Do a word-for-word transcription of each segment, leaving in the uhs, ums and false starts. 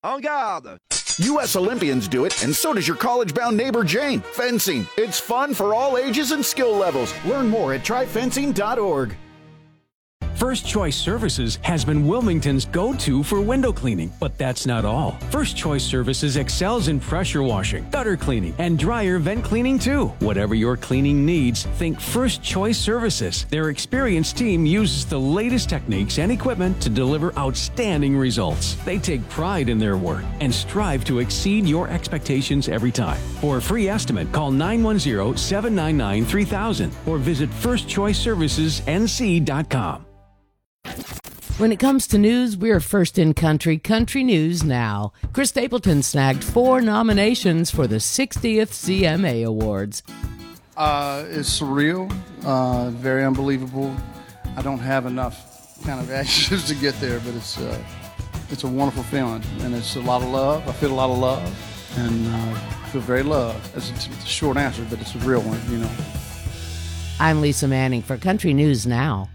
En garde! U S Olympians do it, and so does your college-bound neighbor Jane. Fencing. It's fun for all ages and skill levels. Learn more at try fencing dot org. First Choice Services has been Wilmington's go-to for window cleaning, but that's not all. First Choice Services excels in pressure washing, gutter cleaning, and dryer vent cleaning too. Whatever your cleaning needs, think First Choice Services. Their experienced team uses the latest techniques and equipment to deliver outstanding results. They take pride in their work and strive to exceed your expectations every time. For a free estimate, call nine one zero, seven nine nine, three thousand or visit first choice services n c dot com. When it comes to news, we're first in country. Country News Now. Chris Stapleton snagged four nominations for the sixtieth C M A Awards. Uh, it's surreal, uh, very unbelievable. I don't have enough kind of adjectives to get there, but it's uh, it's a wonderful feeling, and it's a lot of love. I feel a lot of love, and uh, I feel very loved. It's a, it's a short answer, but it's a real one, you know. I'm Lisa Manning for Country News Now.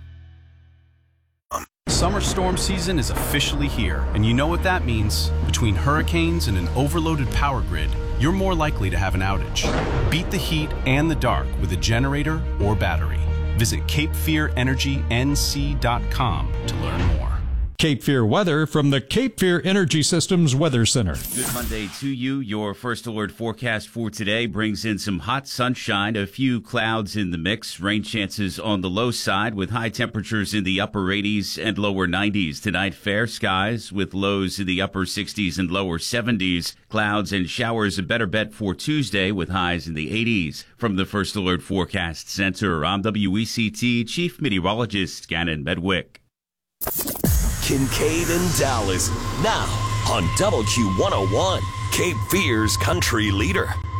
Summer storm season is officially here, and you know what that means. Between hurricanes and an overloaded power grid, you're more likely to have an outage. Beat the heat and the dark with a generator or battery. Visit cape fear energy n c dot com to learn more. Cape Fear weather from the Cape Fear Energy Systems Weather Center. Good Monday to you. Your first alert forecast for today brings in some hot sunshine, a few clouds in the mix, rain chances on the low side with high temperatures in the upper eighties and lower nineties. Tonight, fair skies with lows in the upper sixties and lower seventies. Clouds and showers a better bet for Tuesday with highs in the eighties. From the First Alert Forecast Center, I'm W E C T Chief Meteorologist Gannon Medwick. Kincaid and Dallas, now on W Q one oh one, Cape Fear's country leader.